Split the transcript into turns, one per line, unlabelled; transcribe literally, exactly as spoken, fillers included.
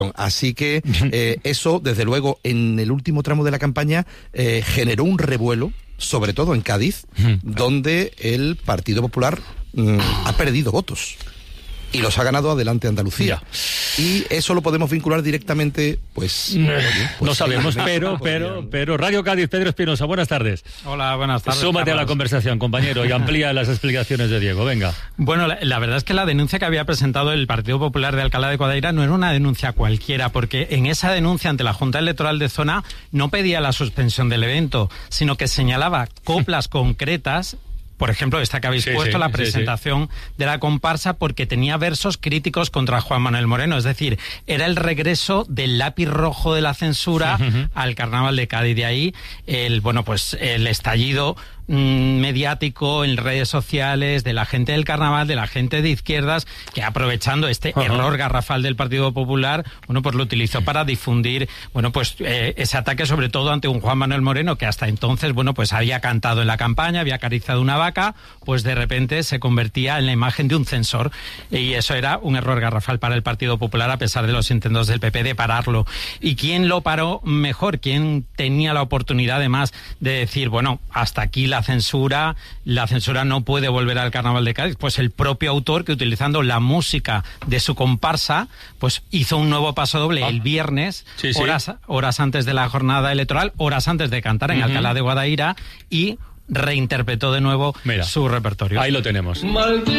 Así que eh, eso, desde luego, en el último tramo de la campaña eh, generó un revuelo, sobre todo en Cádiz, donde el Partido Popular mm, ha perdido votos y los ha ganado Adelante Andalucía. Y eso lo podemos vincular directamente, pues...
No,
oye, pues
no sabemos,
sí,
pero, pero, pero... Radio Cádiz, Pedro Espinosa, buenas tardes.
Hola, buenas tardes.
Súmate
Carlos.
a la conversación, compañero, y amplía las explicaciones de Diego, venga.
Bueno, la, la verdad es que la denuncia que había presentado el Partido Popular de Alcalá de Guadaira no era una denuncia cualquiera, porque en esa denuncia ante la Junta Electoral de Zona no pedía la suspensión del evento, sino que señalaba coplas concretas. Por ejemplo, esta que habéis sí, puesto, sí, la presentación sí, sí. de la comparsa, porque tenía versos críticos contra Juan Manuel Moreno. Es decir, era el regreso del lápiz rojo de la censura uh-huh. al Carnaval de Cádiz. De ahí, el, bueno, pues el estallido mmm, mediático en redes sociales de la gente del Carnaval, de la gente de izquierdas, que aprovechando este uh-huh. error garrafal del Partido Popular, bueno, pues lo utilizó para difundir, bueno, pues eh, ese ataque, sobre todo ante un Juan Manuel Moreno que hasta entonces, bueno, pues había cantado en la campaña, había acariciado una vaca, pues de repente se convertía en la imagen de un censor, y eso era un error garrafal para el Partido Popular, a pesar de los intentos del P P de pararlo. ¿Y quién lo paró mejor? ¿Quién tenía la oportunidad además de decir, bueno, hasta aquí la censura, la censura no puede volver al Carnaval de Cádiz? Pues el propio autor, que utilizando la música de su comparsa, pues hizo un nuevo paso doble ah. el viernes, sí, sí. Horas, horas antes de la jornada electoral, horas antes de cantar en uh-huh. Alcalá de Guadaira, y reinterpretó de nuevo Mira, su repertorio.
Ahí lo tenemos.
Maldito.